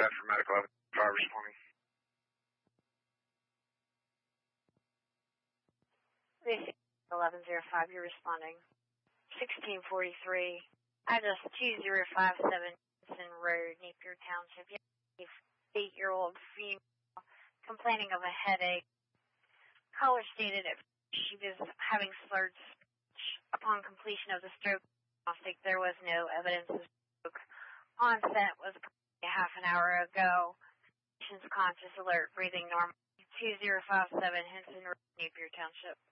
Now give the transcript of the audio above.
for medical 5 responding. This is 1105, you're responding. 1643, address 2057 Johnson Road, Napier Township. 8-year-old female complaining of a headache. Caller stated that she was having slurred speech. Upon completion of the stroke diagnostic, there was no evidence of stroke. Onset was approximately half an hour ago. Patient's conscious, alert, breathing normal. 2057 Henson Road, Napier Township.